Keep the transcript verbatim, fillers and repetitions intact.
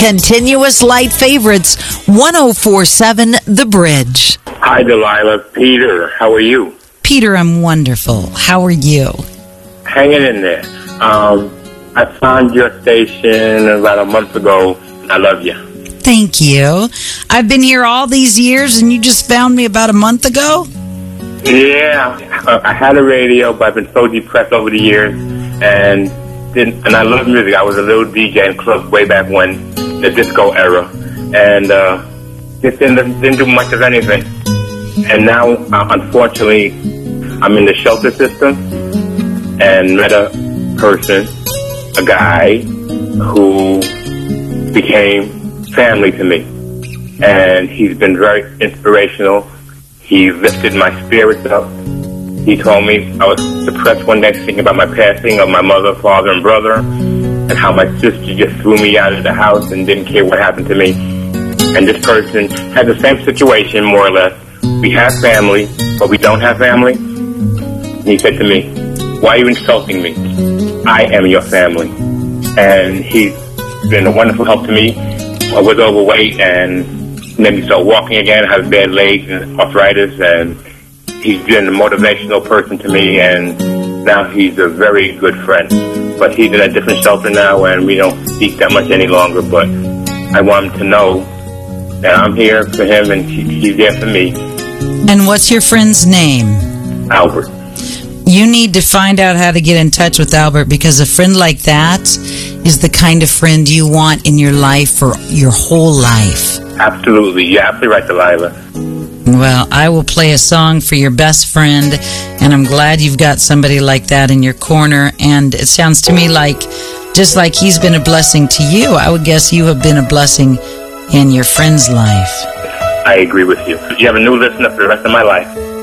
Continuous Light Favorites, one oh four point seven The Bridge. Hi, Delilah. Peter, how are you? Peter, I'm wonderful. How are you? Hanging in there. Um, I found your station about a month ago. I love you. Thank you. I've been here all these years, and you just found me about a month ago? Yeah. Uh, I had a radio, but I've been so depressed over the years, and didn't, and I love music. I was a little D J in clubs way back when, the disco era, and uh, just didn't, didn't do much of anything. And now, uh, unfortunately, I'm in the shelter system and met a person, a guy, who became family to me. And he's been very inspirational. He lifted my spirits up. He told me I was depressed one day thinking about my passing of my mother, father, and brother, and how my sister just threw me out of the house and didn't care what happened to me. And this person had the same situation, more or less. We have family, but we don't have family. And he said to me, "Why are you insulting me? I am your family." And he's been a wonderful help to me. I was overweight and made me start walking again. I have bad legs and arthritis, and he's been a motivational person to me, and now he's a very good friend. But he's in a different shelter now, and we don't speak that much any longer. But I want him to know that I'm here for him, and he, he's there for me. And what's your friend's name? Albert. You need to find out how to get in touch with Albert, because a friend like that is the kind of friend you want in your life for your whole life. Absolutely. You're absolutely right, Delilah. Well, I will play a song for your best friend, and I'm glad you've got somebody like that in your corner. And it sounds to me like, just like he's been a blessing to you, I would guess you have been a blessing in your friend's life. I agree with you. You have a new listener for the rest of my life.